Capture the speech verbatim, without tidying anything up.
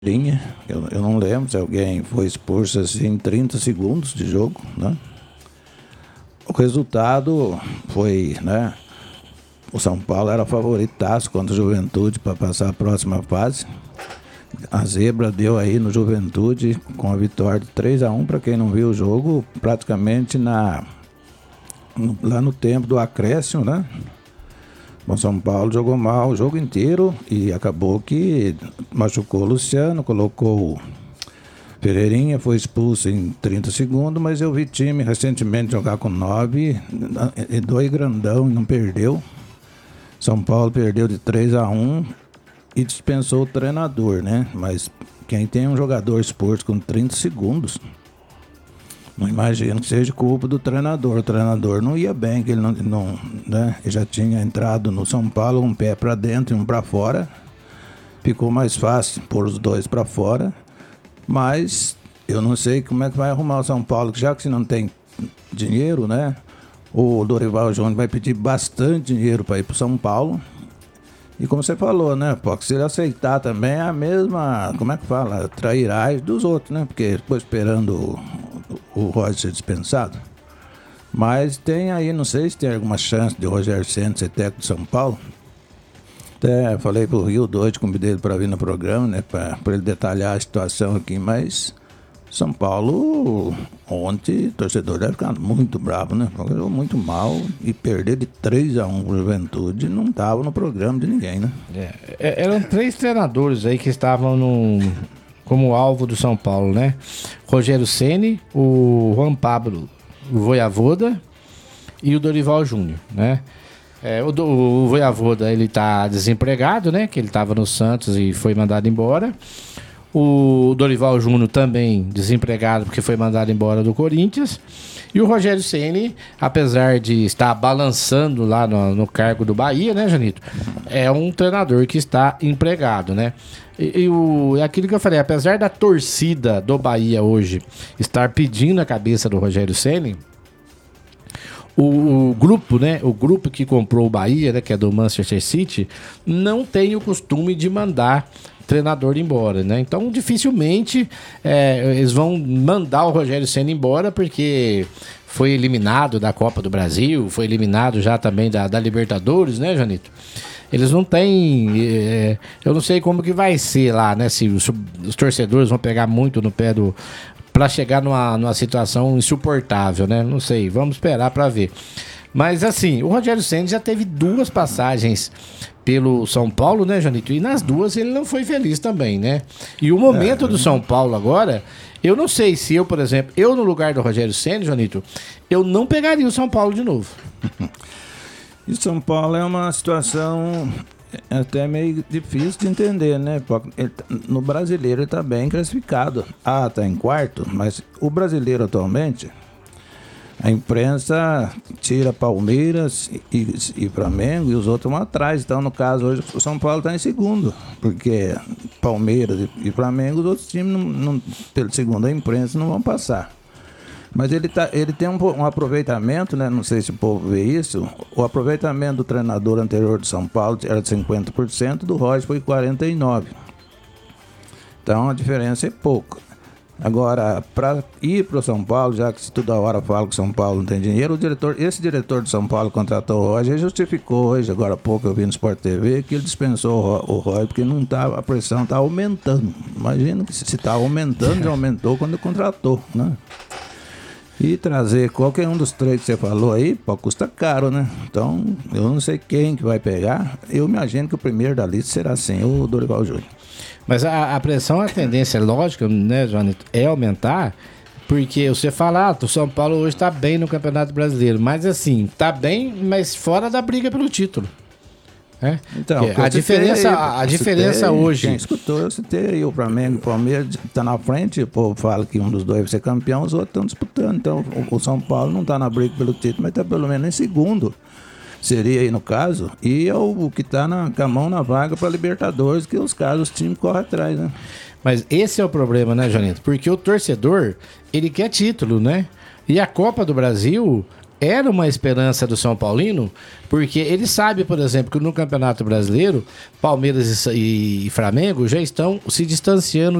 linha. Eu, eu não lembro se alguém foi expulso assim em trinta segundos de jogo, né? O resultado foi, né? O São Paulo era favoritaço contra o Juventude para passar a próxima fase. A zebra deu aí no Juventude com a vitória de três a um, para quem não viu o jogo, praticamente na, no, lá no tempo do acréscimo, né? O São Paulo jogou mal o jogo inteiro e acabou que machucou o Luciano, colocou o Pereirinha, foi expulso em trinta segundos, mas eu vi time recentemente jogar com nove e dois grandão e não perdeu. São Paulo perdeu de três a um e dispensou o treinador, né? Mas quem tem um jogador expulso com trinta segundos, não imagino que seja culpa do treinador. O treinador não ia bem, que ele não, não né? Ele já tinha entrado no São Paulo um pé para dentro e um para fora. Ficou mais fácil pôr os dois para fora. Mas eu não sei como é que vai arrumar o São Paulo, já que se não tem dinheiro, né? O Dorival Júnior vai pedir bastante dinheiro para ir para o São Paulo. E como você falou, né, porque se ele aceitar também é a mesma, como é que fala, trairagem dos outros, né? Porque ficou esperando o, o Roger ser dispensado. Mas tem aí, não sei se tem alguma chance de o Rogério Ceni ser técnico de São Paulo. Até falei pro Rio doido, convidei ele para vir no programa, né, para ele detalhar a situação aqui, mas São Paulo, ontem, o torcedor deve ficar muito bravo, né? Jogou muito mal e perder de três a um pro Juventude não estava no programa de ninguém, né? É, eram três treinadores aí que estavam no, como alvo do São Paulo, né? Rogério Ceni, o Juan Pablo Voivoda e o Dorival Júnior, né? É, o, o Voivoda, ele tá desempregado, né? Que ele estava no Santos e foi mandado embora. O Dorival Júnior também desempregado porque foi mandado embora do Corinthians. E o Rogério Ceni, apesar de estar balançando lá no, no cargo do Bahia, né, Janito? É um treinador que está empregado, né? E, e o, é aquilo que eu falei, apesar da torcida do Bahia hoje estar pedindo a cabeça do Rogério Ceni, O, o grupo, né? O grupo que comprou o Bahia, né? Que é do Manchester City, não tem o costume de mandar treinador embora, né? Então, dificilmente é, eles vão mandar o Rogério Ceni embora, porque foi eliminado da Copa do Brasil, foi eliminado já também da, da Libertadores, né, Janito? Eles não têm... É, eu não sei como que vai ser lá, né? Se os, os torcedores vão pegar muito no pé do... para chegar numa, numa situação insuportável, né? Não sei, vamos esperar para ver. Mas assim, o Rogério Ceni já teve duas passagens pelo São Paulo, né, Janito? E nas duas ele não foi feliz também, né? E o momento é, do São Paulo agora, eu não sei se eu, por exemplo, eu no lugar do Rogério Ceni, Janito, eu não pegaria o São Paulo de novo. E São Paulo é uma situação até meio difícil de entender, né? Ele, no brasileiro ele está bem classificado. Ah, está em quarto, mas o brasileiro atualmente, a imprensa tira Palmeiras e, e, e Flamengo e os outros vão atrás. Então, no caso, hoje o São Paulo está em segundo, porque Palmeiras e, e Flamengo, os outros times, não, não, pelo segundo a imprensa, não vão passar. Mas ele, tá, ele tem um, um aproveitamento, né? Não sei se o povo vê isso. O aproveitamento do treinador anterior do São Paulo era de cinquenta por cento, do Roger foi quarenta e nove por cento. Então a diferença é pouco. Agora, para ir para o São Paulo, já que toda hora fala que o São Paulo não tem dinheiro, o diretor, esse diretor do São Paulo contratou o Roger, ele justificou hoje, agora há pouco eu vi no Sport T V, que ele dispensou o Roger porque não tá, a pressão está aumentando. Imagina que se está aumentando, já aumentou quando contratou, né? E trazer qualquer um dos três que você falou aí, pô, custa caro, né? Então, eu não sei quem que vai pegar. Eu imagino que o primeiro da lista será sim o Dorival Júnior. Mas a, a pressão, a tendência lógica, né, Joanito, é aumentar, porque você fala, ah, o São Paulo hoje tá bem no Campeonato Brasileiro, mas assim, tá bem, mas fora da briga pelo título. É? Então, a diferença, aí, a diferença citei, hoje. Quem escutou, eu citei aí, o Flamengo, o Palmeiras está na frente, o povo fala que um dos dois vai ser campeão, os outros estão disputando. Então, o, o São Paulo não está na briga pelo título, mas está pelo menos em segundo. Seria aí no caso, e é o, o que está com a mão na vaga para Libertadores, que os casos, os times correm atrás, né? Mas esse é o problema, né, Janito? Porque o torcedor, ele quer título, né? E a Copa do Brasil era uma esperança do São Paulino, porque ele sabe, por exemplo, que no Campeonato Brasileiro, Palmeiras e, e Flamengo já estão se distanciando